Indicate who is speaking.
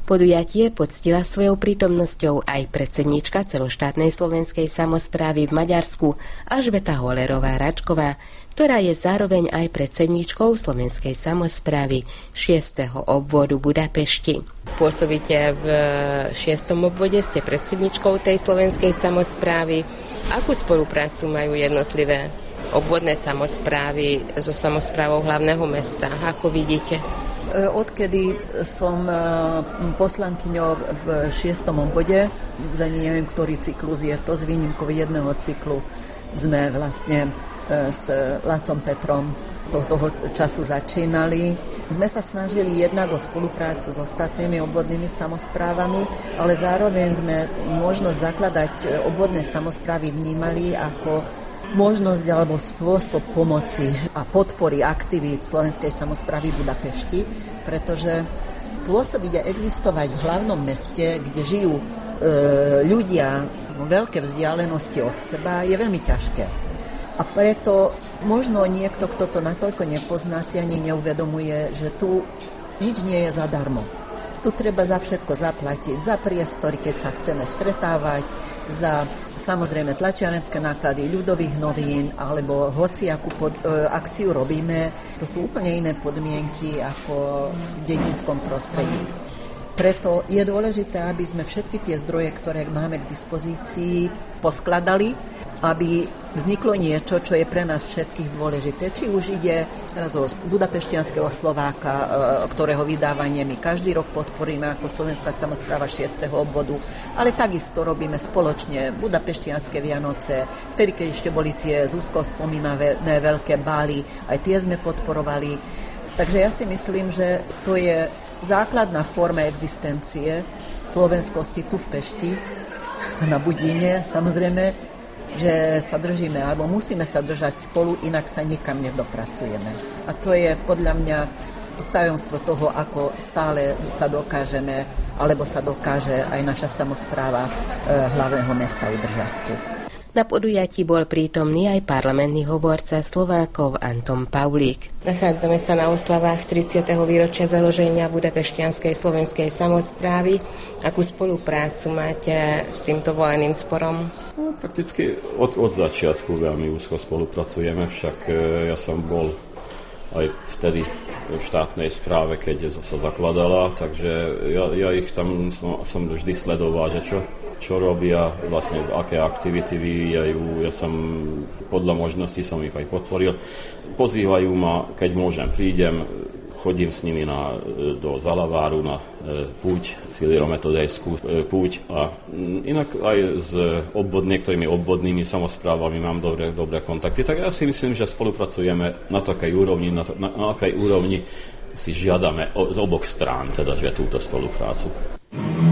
Speaker 1: Podujatie poctila svojou prítomnosťou aj predsedníčka celoštátnej slovenskej samosprávy v Maďarsku Alžbeta Holerová-Račková, ktorá je zároveň aj predsedníčkou slovenskej samosprávy 6. obvodu Budapešti. Pôsobíte v 6. obvode, ste predsedníčkou tej slovenskej samosprávy. Akú spoluprácu majú jednotlivé obvodné samosprávy so samosprávou hlavného mesta? Ako vidíte?
Speaker 2: Odkedy som poslankyňou v 6. obvode, už ani neviem, ktorý cyklus je to, s výnimkou jedného cyklu sme vlastne s Lacom Petrom toho času začínali. Sme sa snažili jednak o spoluprácu s ostatnými obvodnými samosprávami, ale zároveň sme možnosť zakladať obvodné samosprávy vnímali ako možnosť alebo spôsob pomoci a podpory aktivít Slovenskej samosprávy v Budapešti, pretože pôsobiť a existovať v hlavnom meste, kde žijú ľudia vo veľké vzdialenosti od seba, je veľmi ťažké. A preto možno niekto, kto to natoľko nepozná, si ani neuvedomuje, že tu nič nie je zadarmo. Tu treba za všetko zaplatiť, za priestory, keď sa chceme stretávať, za samozrejme tlačiarenské náklady ľudových novín, alebo hociakú akciu robíme. To sú úplne iné podmienky ako v dedinskom prostredí. Preto je dôležité, aby sme všetky tie zdroje, ktoré máme k dispozícii, poskladali, aby vzniklo niečo, čo je pre nás všetkých dôležité. Či už ide teraz o budapeštianskeho Slováka, ktorého vydávanie my každý rok podporíme ako Slovenská samospráva 6. obvodu, ale takisto robíme spoločne budapeštianske Vianoce, vtedy, keď ešte boli tie z úzko spomínané veľké bály, aj tie sme podporovali. Takže ja si myslím, že to je základná forma existencie slovenskosti tu v Pešti, na Budíne, samozrejme, že sa držíme, alebo musíme sa držať spolu, inak sa nikam nedopracujeme. A to je podľa mňa tajomstvo toho, ako stále sa dokážeme, alebo sa dokáže aj naša samospráva hlavného mesta udržať tu.
Speaker 1: Na podujatí bol prítomný aj parlamentný hovorca Slovákov Anton Paulík. Nachádzame sa na oslavách 30. výročia založenia Budapeštianskej slovenskej samosprávy. Akú spoluprácu máte s týmto voleným zborom?
Speaker 3: No, prakticky od začiatku veľmi úzko spolupracujeme, však ja som bol aj vtedy v štátnej správe, keď sa zakladala, takže ja ich tam som vždy sledoval, že čo robia, vlastne aké aktivity vyvíjajú. Ja som podľa možností som ich aj podporil. Pozývajú ma, keď môžem, prídem, chodím s nimi do Zalaváru na púť, Cílirometodejskú púť a inak aj s niektorými obvodnými samosprávami mám dobré kontakty. Tak ja si myslím, že spolupracujeme na takej úrovni, na akej úrovni si žiadame z oboch strán, teda že túto spoluprácu.